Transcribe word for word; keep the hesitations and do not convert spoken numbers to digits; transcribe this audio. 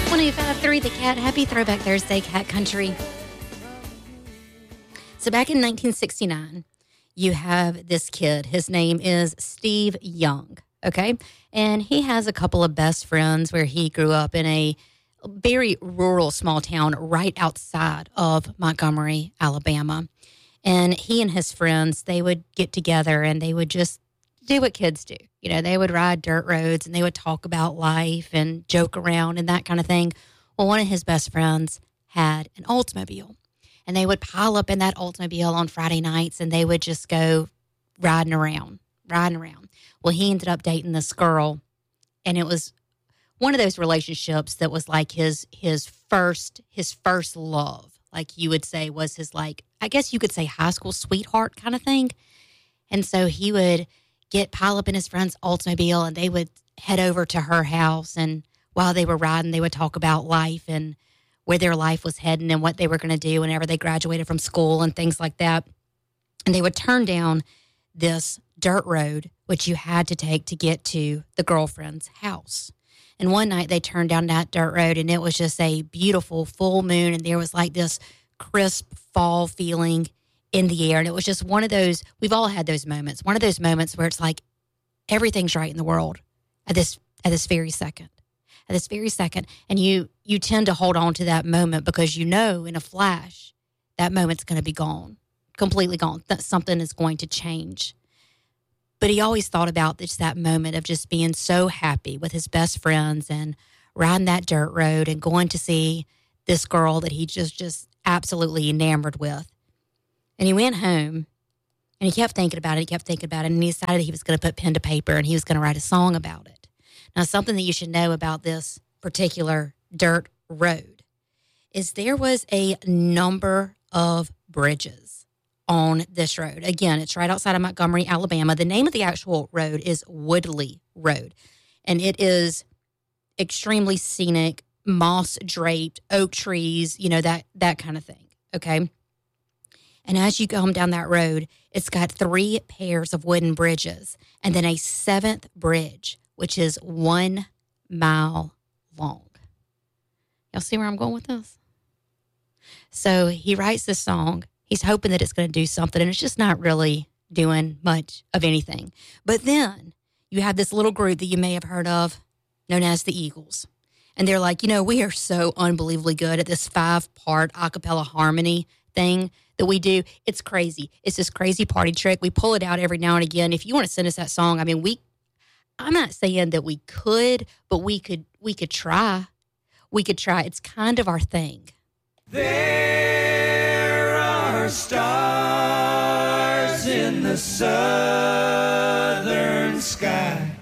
one oh five point three The Cat. Happy Throwback Thursday, Cat Country. So back in nineteen sixty-nine, you have this kid. His name is Steve Young, okay? And he has a couple of best friends where he grew up in a very rural small town right outside of Montgomery, Alabama. And he and his friends, they would get together and they would just do what kids do. You know, they would ride dirt roads and they would talk about life and joke around and that kind of thing. Well, one of his best friends had an Oldsmobile. And they would pile up in that Oldsmobile on Friday nights and they would just go riding around, riding around. Well, he ended up dating this girl, and it was one of those relationships that was like his his first his first love. Like you would say was his, like, I guess you could say high school sweetheart kind of thing. And so he would get pile up in his friend's Oldsmobile and they would head over to her house. And while they were riding, they would talk about life and where their life was heading and what they were going to do whenever they graduated from school and things like that. And they would turn down this dirt road, which you had to take to get to the girlfriend's house. And one night they turned down that dirt road and it was just a beautiful full moon. And there was like this crisp fall feeling in the air. And it was just one of those, we've all had those moments, one of those moments where it's like everything's right in the world at this, at this very second. At this very second. And you you tend to hold on to that moment because you know in a flash that moment's going to be gone, completely gone. That something is going to change. But he always thought about just that moment of just being so happy with his best friends and riding that dirt road and going to see this girl that he just, just absolutely enamored with. And he went home and he kept thinking about it. He kept thinking about it. And he decided he was going to put pen to paper and he was going to write a song about it. Now, something that you should know about this particular dirt road is there was a number of bridges on this road. Again, it's right outside of Montgomery, Alabama. The name of the actual road is Woodley Road, and it is extremely scenic, moss-draped, oak trees, you know, that that kind of thing, okay? And as you go down that road, it's got three pairs of wooden bridges and then a seventh bridge, which is one mile long. Y'all see where I'm going with this? So he writes this song. He's hoping that it's going to do something, and it's just not really doing much of anything. But then you have this little group that you may have heard of known as the Eagles. And they're like, you know, we are so unbelievably good at this five-part a cappella harmony thing that we do. It's crazy. It's this crazy party trick. We pull it out every now and again. If you want to send us that song, I mean, we I'm not saying that we could, but we could we could try. We could try. It's kind of our thing. There are stars in the southern sky.